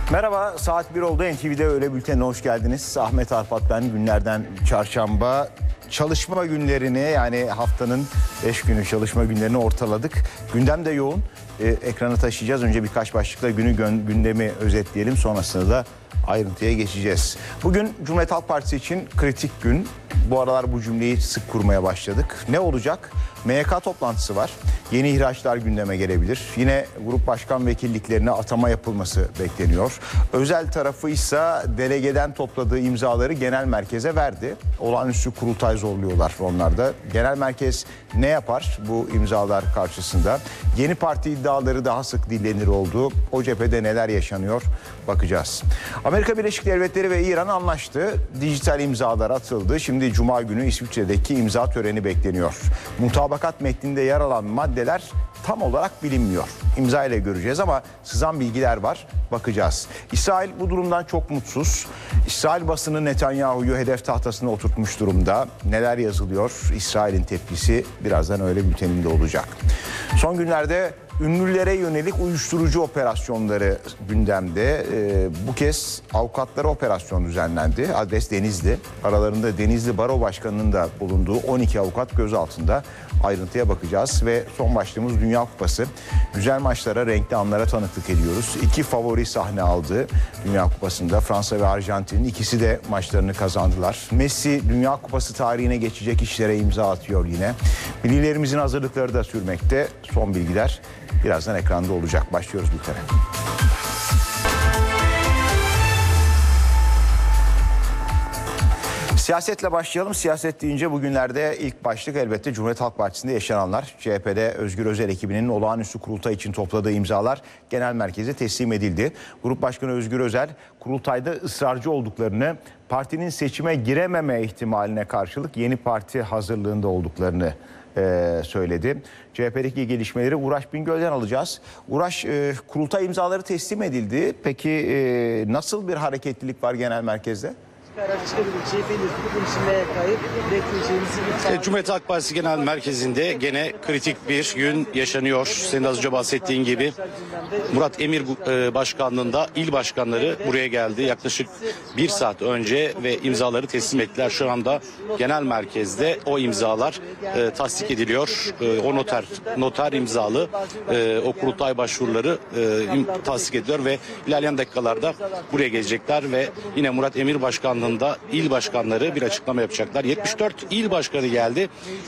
Merhaba, saat 1 oldu. NTV'de Öğle Bülteni'ne hoş geldiniz. Ahmet Arpat ben. Günlerden çarşamba. Çalışma günlerini, yani haftanın 5 günü çalışma günlerini ortaladık. Gündem de yoğun. Ekrana taşıyacağız. Önce birkaç başlıkla gündemi özetleyelim. Sonrasında da ayrıntıya geçeceğiz. Bugün Cumhuriyet Halk Partisi için kritik gün. Bu aralar bu cümleyi sık kurmaya başladık. Ne olacak? MYK toplantısı var. Yeni ihraçlar gündeme gelebilir. Yine grup başkan vekilliklerine atama yapılması bekleniyor. Özel tarafı ise delegeden topladığı imzaları genel merkeze verdi. Olağanüstü kurultay zorluyorlar onlar da. Genel merkez ne yapar bu imzalar karşısında? Yeni parti iddiaları daha sık dillenir oldu. O cephede neler yaşanıyor bakacağız. Amerika Birleşik Devletleri ve İran anlaştı. Dijital imzalar atıldı. Şimdi Cuma günü İsviçre'deki imza töreni bekleniyor. Mutabakat metninde yer alan maddeler tam olarak bilinmiyor. İmza ile göreceğiz ama sızan bilgiler var. Bakacağız. İsrail bu durumdan çok mutsuz. İsrail basını Netanyahu'yu hedef tahtasına oturtmuş durumda. Neler yazılıyor? İsrail'in tepkisi birazdan öğle bülteninde olacak. Son günlerde ünlülere yönelik uyuşturucu operasyonları gündemde. Bu kez avukatlara operasyon düzenlendi. Adres Denizli. Aralarında Denizli Baro Başkanı'nın da bulunduğu 12 avukat gözaltında. Ayrıntıya bakacağız ve son başlığımız Dünya Kupası. Güzel maçlara, renkli anlara tanıklık ediyoruz. İki favori sahne aldı Dünya Kupası'nda. Fransa ve Arjantin, ikisi de maçlarını kazandılar. Messi Dünya Kupası tarihine geçecek işlere imza atıyor yine. Millilerimizin hazırlıkları da sürmekte. Son bilgiler birazdan ekranda olacak. Başlıyoruz bültene. Siyasetle başlayalım. Siyaset deyince bugünlerde ilk başlık elbette Cumhuriyet Halk Partisi'nde yaşananlar. CHP'de Özgür Özel ekibinin olağanüstü kurultay için topladığı imzalar genel merkeze teslim edildi. Grup Başkanı Özgür Özel kurultayda ısrarcı olduklarını, partinin seçime girememe ihtimaline karşılık yeni parti hazırlığında olduklarını söyledi. CHP'deki gelişmeleri Uğraş Bingöl'den alacağız. Uğraş, kurultay imzaları teslim edildi. Peki nasıl bir hareketlilik var genel merkezde? Cumhuriyet Halk Partisi Genel Merkezi'nde gene kritik bir gün yaşanıyor. Senin az önce bahsettiğin gibi Murat Emir başkanlığında il başkanları buraya geldi. Yaklaşık 1 saat önce ve imzaları teslim ettiler. Şu anda genel merkezde o imzalar tasdik ediliyor. O noter imzalı o kurultay başvuruları tasdik ediliyor ve ilerleyen dakikalarda buraya gelecekler ve yine Murat Emir başkanlığında il başkanları bir açıklama yapacaklar. 74 il başkanı geldi.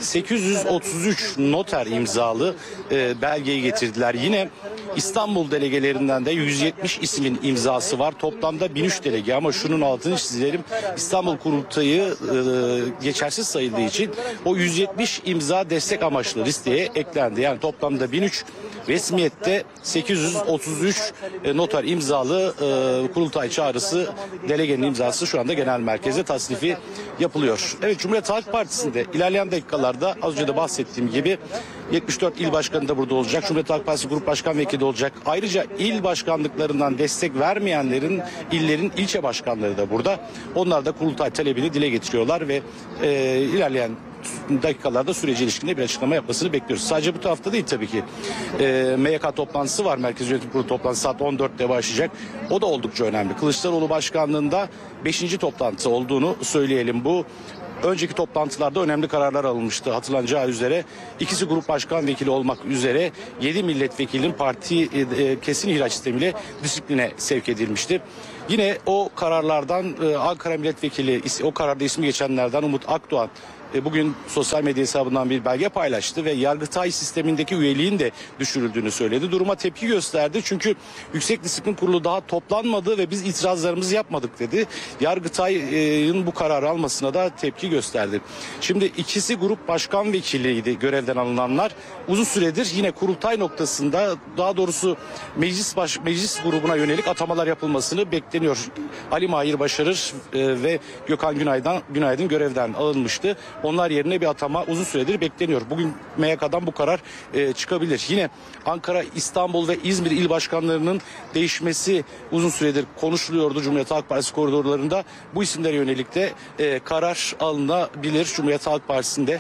833 noter imzalı belgeyi getirdiler. Yine İstanbul delegelerinden de 170 ismin imzası var. Toplamda 1003 delege ama şunun altını çizelim. İstanbul kurultayı geçersiz sayıldığı için o 170 imza destek amaçlı listeye eklendi. Yani toplamda 1003, resmiyette 833 noter imzalı kurultay çağrısı, delegenin imzası şu anda genel merkeze tasnifi yapılıyor. Evet, Cumhuriyet Halk Partisi'nde ilerleyen dakikalarda az önce de bahsettiğim gibi 74 il başkanı da burada olacak. Cumhuriyet Halk Partisi Grup Başkan Vekili de olacak. Ayrıca il başkanlıklarından destek vermeyenlerin, illerin ilçe başkanları da burada. Onlar da kurultay talebini dile getiriyorlar ve ilerleyen dakikalarda sürece ilişkinde bir açıklama yapmasını bekliyoruz. Sadece bu tarafta değil tabii ki. MYK toplantısı var. Merkez Yönetim Kurulu toplantısı saat 14'te başlayacak. O da oldukça önemli. Kılıçdaroğlu başkanlığında 5. toplantı olduğunu söyleyelim. Bu önceki toplantılarda önemli kararlar alınmıştı. Hatırlanacağı üzere ikisi grup başkan vekili olmak üzere 7 milletvekilinin parti kesin ihraç sistemiyle disipline sevk edilmişti. Yine o kararlardan Ankara milletvekili, o kararda ismi geçenlerden Umut Akdoğan bugün sosyal medya hesabından bir belge paylaştı ve Yargıtay sistemindeki üyeliğin de düşürüldüğünü söyledi. Duruma tepki gösterdi çünkü Yüksek Disiplin Kurulu daha toplanmadı ve biz itirazlarımızı yapmadık dedi. Yargıtay'ın bu kararı almasına da tepki gösterdi. Şimdi ikisi grup başkan vekiliydi görevden alınanlar. Uzun süredir yine kurultay noktasında, daha doğrusu meclis grubuna yönelik atamalar yapılmasını bekleniyor. Ali Mahir Başarır ve Gökhan Günaydın görevden alınmıştı. Onlar yerine bir atama uzun süredir bekleniyor. Bugün MYK'dan bu karar çıkabilir. Yine Ankara, İstanbul ve İzmir il başkanlarının değişmesi uzun süredir konuşuluyordu Cumhuriyet Halk Partisi koridorlarında. Bu isimlere yönelik de karar alınabilir Cumhuriyet Halk Partisi'nde.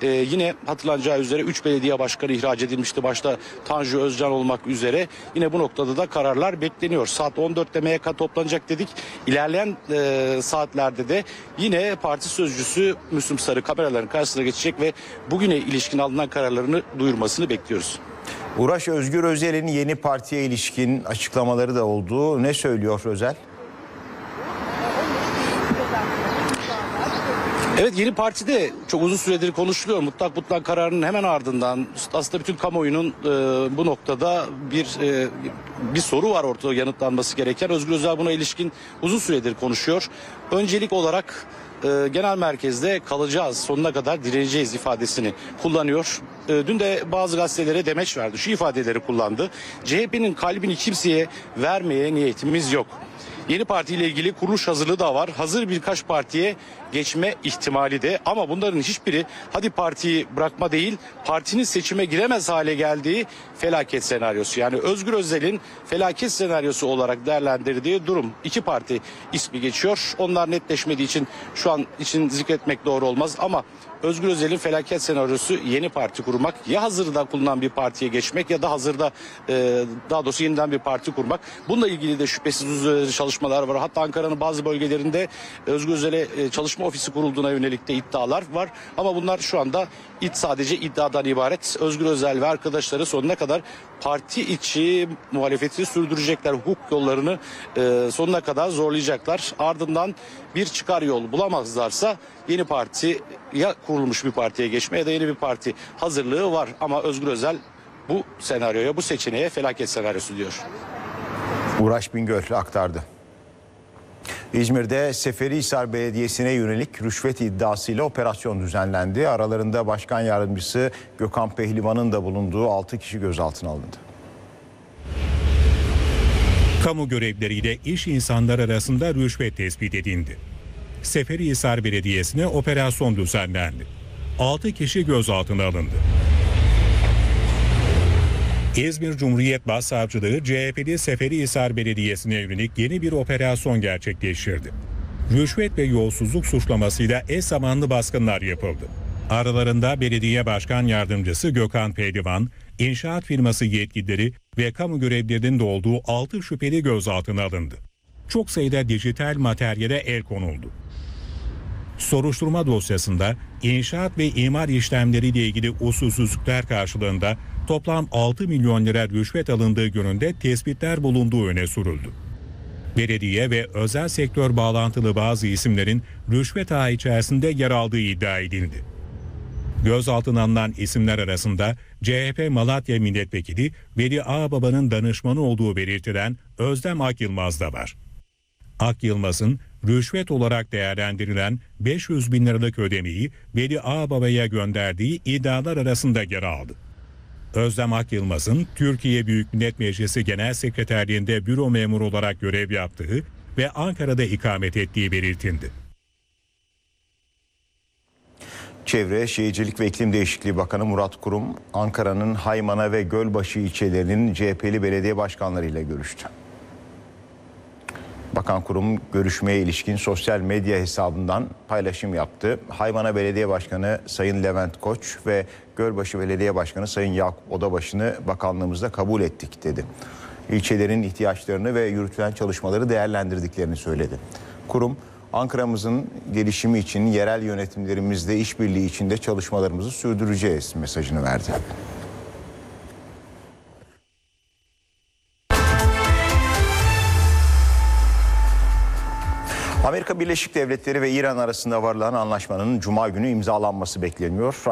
Yine hatırlanacağı üzere 3 belediye başkanı ihraç edilmişti. Başta Tanju Özcan olmak üzere. Yine bu noktada da kararlar bekleniyor. Saat 14'te MYK toplanacak dedik. İlerleyen saatlerde de yine parti sözcüsü Müslüm Sarı kameraların karşısına geçecek ve bugüne ilişkin alınan kararlarını duyurmasını bekliyoruz. Uraş Özgür Özel'in yeni partiye ilişkin açıklamaları da oldu. Ne söylüyor Özel? Evet, yeni partide çok uzun süredir konuşuluyor. Mutlak kararının hemen ardından aslında bütün kamuoyunun bu noktada bir soru var ortada yanıtlanması gereken. Özgür Özel buna ilişkin uzun süredir konuşuyor. Öncelik olarak genel merkezde kalacağız, sonuna kadar direneceğiz ifadesini kullanıyor. Dün de bazı gazetelere demeç verdi. Şu ifadeleri kullandı. CHP'nin kalbini kimseye vermeye niyetimiz yok. Yeni partiyle ilgili kuruluş hazırlığı da var. Hazır birkaç partiye geçme ihtimali de, ama bunların hiçbiri hadi partiyi bırakma değil, partinin seçime giremez hale geldiği felaket senaryosu. Yani Özgür Özel'in felaket senaryosu olarak değerlendirdiği durum. 2 parti ismi geçiyor. Onlar netleşmediği için şu an için zikretmek doğru olmaz, ama Özgür Özel'in felaket senaryosu yeni parti kurmak, ya hazırda bulunan bir partiye geçmek ya da hazırda daha doğrusu yeniden bir parti kurmak. Bununla ilgili de şüphesiz uzun çalışmalar var. Hatta Ankara'nın bazı bölgelerinde Özgür Özel'e çalışma ofisi kurulduğuna yönelik de iddialar var. Ama bunlar şu anda sadece iddiadan ibaret. Özgür Özel ve arkadaşları sonuna kadar parti içi muhalefeti sürdürecekler. Hukuk yollarını sonuna kadar zorlayacaklar. Ardından bir çıkar yol bulamazlarsa yeni parti, ya kurulmuş bir partiye geçme ya da yeni bir parti hazırlığı var. Ama Özgür Özel bu senaryoya, bu seçeneğe felaket senaryosu diyor. Uraş Bingöl aktardı. İzmir'de Seferihisar Belediyesi'ne yönelik rüşvet iddiasıyla operasyon düzenlendi. Aralarında Başkan Yardımcısı Gökhan Pehlivan'ın da bulunduğu 6 kişi gözaltına alındı. Kamu görevleriyle iş insanları arasında rüşvet tespit edildi. Seferihisar Belediyesi'ne operasyon düzenlendi. 6 kişi gözaltına alındı. İzmir Cumhuriyet Başsavcılığı CHP'li Seferihisar Belediyesi'ne yönelik yeni bir operasyon gerçekleştirdi. Rüşvet ve yolsuzluk suçlamasıyla eş zamanlı baskınlar yapıldı. Aralarında Belediye Başkan Yardımcısı Gökhan Pehlivan, inşaat firması yetkilileri ve kamu görevlilerinin de olduğu 6 şüpheli gözaltına alındı. Çok sayıda dijital materyale el konuldu. Soruşturma dosyasında inşaat ve imar işlemleriyle ilgili usulsüzlükler karşılığında toplam 6 milyon lira rüşvet alındığı yönünde tespitler bulunduğu öne sürüldü. Belediye ve özel sektör bağlantılı bazı isimlerin rüşvet ağı içerisinde yer aldığı iddia edildi. Gözaltına alınan isimler arasında CHP Malatya Milletvekili Veli Ağbaba'nın danışmanı olduğu belirtilen Özlem Akyılmaz da var. Akyılmaz'ın rüşvet olarak değerlendirilen 500 bin liralık ödemeyi Veli Ağbaba'ya gönderdiği iddialar arasında yer aldı. Özlem Akyılmaz'ın Türkiye Büyük Millet Meclisi Genel Sekreterliğinde büro memuru olarak görev yaptığı ve Ankara'da ikamet ettiği belirtildi. Çevre, Şehircilik ve İklim Değişikliği Bakanı Murat Kurum, Ankara'nın Haymana ve Gölbaşı ilçelerinin CHP'li belediye başkanlarıyla görüştü. Bakan Kurum görüşmeye ilişkin sosyal medya hesabından paylaşım yaptı. Haymana Belediye Başkanı Sayın Levent Koç ve Gölbaşı Belediye Başkanı Sayın Yakup Odabaşı'nı bakanlığımızda kabul ettik dedi. İlçelerin ihtiyaçlarını ve yürütülen çalışmaları değerlendirdiklerini söyledi. Kurum, Ankara'mızın gelişimi için yerel yönetimlerimizle işbirliği içinde çalışmalarımızı sürdüreceğiz mesajını verdi. Amerika Birleşik Devletleri ve İran arasında varılan anlaşmanın Cuma günü imzalanması bekleniyor.